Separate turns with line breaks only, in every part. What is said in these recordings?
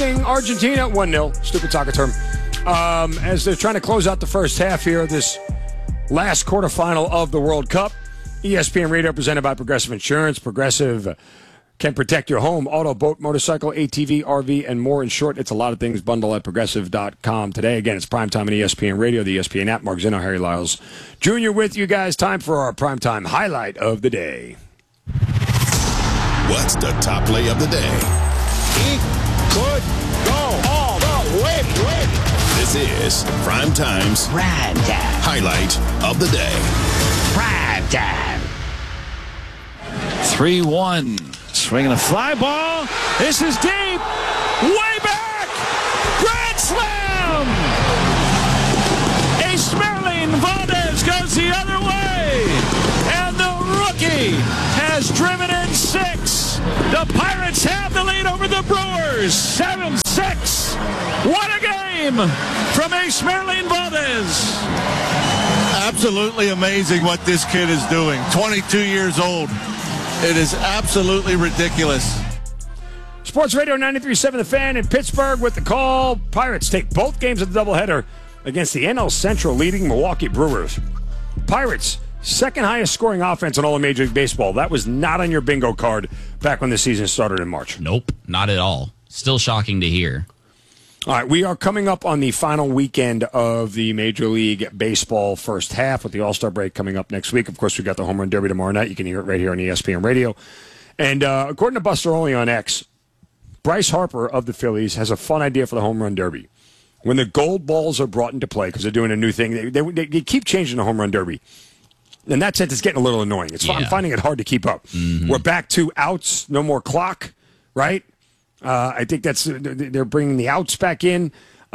Argentina 1-0. Stupid soccer term. As they're trying to close out the first half here of this last quarterfinal of the World Cup. ESPN Radio presented by Progressive Insurance. Progressive can protect your home, auto, boat, motorcycle, ATV, RV, and more. In short, it's a lot of things. Bundle at Progressive.com today. Again, it's primetime on ESPN Radio, the ESPN app. Mark Zinno, Harry Lyles Jr. with you guys. Time for our primetime highlight of the day.
What's the top play of the day?
He could go all the way.
This is Primetime's highlight of the day.
Prime time.
3-1. Swinging a fly ball. This is deep. Way back. Grand slam. Esmeralyn Valdez goes the other way. And the rookie has driven in 6. The Pirates have the lead over the Brewers. 7-6. What a game from Esmeralyn Valdez.
Absolutely amazing what this kid is doing. 22 years old. It is absolutely ridiculous.
Sports Radio 93.7 The Fan in Pittsburgh with the call. Pirates take both games of the doubleheader against the NL Central leading Milwaukee Brewers. Pirates, second highest scoring offense in all of Major League Baseball. That was not on your bingo card back when the season started in March.
Nope, not at all. Still shocking to hear.
All right, we are coming up on the final weekend of the Major League Baseball first half with the All-Star break coming up next week. Of course, we've got the Home Run Derby tomorrow night. You can hear it right here on ESPN Radio. And according to Buster Olney on X, Bryce Harper of the Phillies has a fun idea for the Home Run Derby. When the gold balls are brought into play, because they're doing a new thing, they keep changing the Home Run Derby. In that sense, it's getting a little annoying. I'm finding it hard to keep up. Mm-hmm. We're back to outs, no more clock, right? I think they're bringing the outs back in.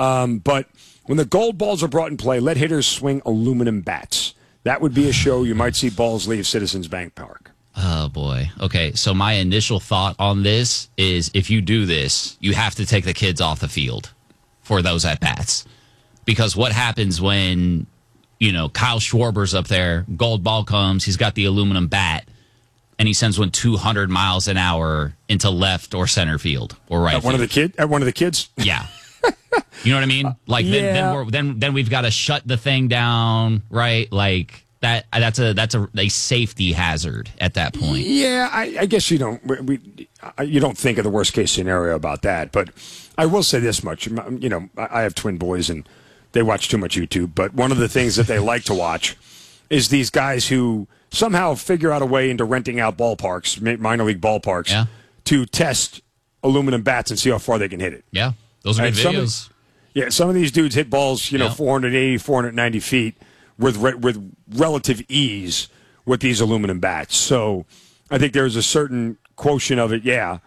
But when the gold balls are brought in play, let hitters swing aluminum bats. That would be a show you might see balls leave Citizens Bank Park.
Oh, boy. Okay, so my initial thought on this is if you do this, you have to take the kids off the field for those at-bats. Because what happens when, Kyle Schwarber's up there, gold ball comes, he's got the aluminum bat, and he sends one 200 miles an hour into left or center field or right
at one of the kids?
Yeah. You know what I mean? Like then we've got to shut the thing down, right? Like that's a safety hazard at that point.
Yeah, I guess you don't think of the worst case scenario about that, but I will say this much. I have twin boys and they watch too much YouTube, but one of the things that they like to watch is these guys who somehow figure out a way into renting out ballparks, minor league ballparks, to test aluminum bats and see how far they can hit it.
Yeah, those are good videos.
Some of these dudes hit balls, 480, 490 feet with relative ease with these aluminum bats. So I think there's a certain quotient of it,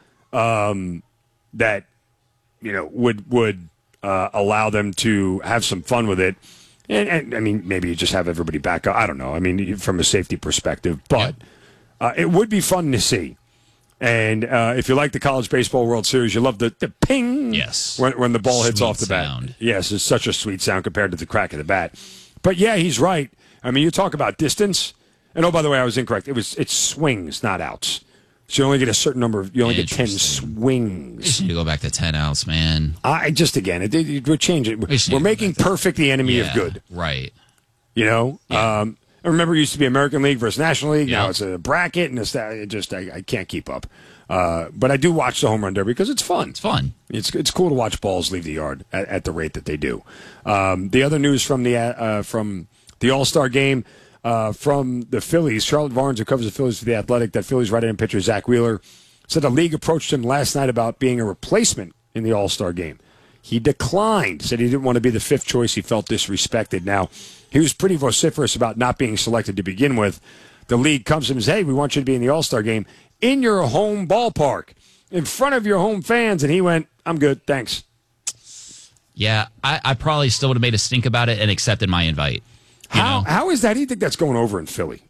that would allow them to have some fun with it. And I mean, maybe you just have everybody back up. I don't know. I mean, from a safety perspective. But it would be fun to see. And if you like the College Baseball World Series, you love the ping when the ball hits off the bat. Yes, it's such a sweet sound compared to the crack of the bat. But, he's right. I mean, you talk about distance. And, oh, by the way, I was incorrect. It's swings, not outs. So you only get a certain number of, you only get 10 swings.
You go back to 10 outs, man.
We're changing. We're making perfect the enemy of good.
Right.
I remember it used to be American League versus National League. Now it's a bracket, and I can't keep up. But I do watch the Home Run Derby because it's fun.
It's fun.
It's cool to watch balls leave the yard at the rate that they do. The other news from the All-Star game, from the Phillies, Charlotte Barnes, who covers the Phillies for The Athletic, that Phillies right-hand pitcher Zach Wheeler, said the league approached him last night about being a replacement in the All-Star game. He declined, said he didn't want to be the fifth choice. He felt disrespected. Now, he was pretty vociferous about not being selected to begin with. The league comes to him and says, hey, we want you to be in the All-Star game in your home ballpark, in front of your home fans. And he went, I'm good, thanks.
Yeah, I probably still would have made a stink about it and accepted my invite.
How is that? How do you think that's going over in Philly?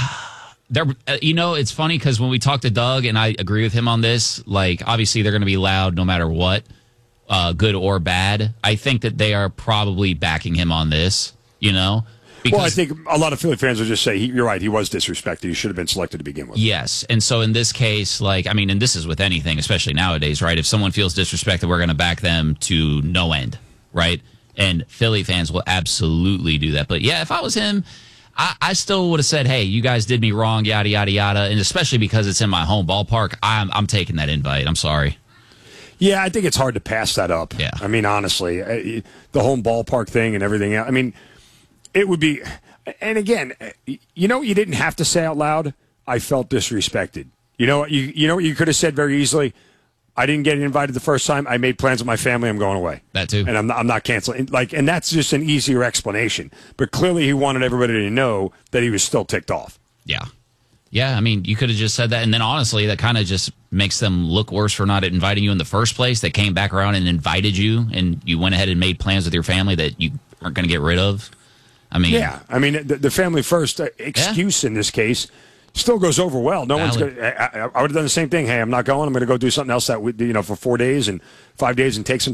It's funny because when we talked to Doug, and I agree with him on this, like, obviously they're going to be loud no matter what, good or bad. I think that they are probably backing him on this, Because,
well, I think a lot of Philly fans will just say, you're right, he was disrespected. He should have been selected to begin with.
Yes. And so in this case, and this is with anything, especially nowadays, right? If someone feels disrespected, we're going to back them to no end, right? And Philly fans will absolutely do that. But yeah, if I was him, I still would have said, hey, you guys did me wrong, yada, yada, yada. And especially because it's in my home ballpark, I'm taking that invite. I'm sorry.
Yeah, I think it's hard to pass that up.
Yeah.
I mean, honestly, the home ballpark thing and everything else. I mean, it would be, and again, you didn't have to say out loud, I felt disrespected. You know what you could have said very easily? I didn't get invited the first time. I made plans with my family. I'm going away.
That too.
And I'm not canceling. And that's just an easier explanation. But clearly he wanted everybody to know that he was still ticked off.
Yeah. Yeah, I mean, you could have just said that. And then honestly, that kind of just makes them look worse for not inviting you in the first place. They came back around and invited you, and you went ahead and made plans with your family that you aren't going to get rid of. I mean,
yeah, I mean the family first excuse in this case still goes over well. No one's going. I would have done the same thing. Hey, I'm not going. I'm going to go do something else for 4 days and 5 days and take some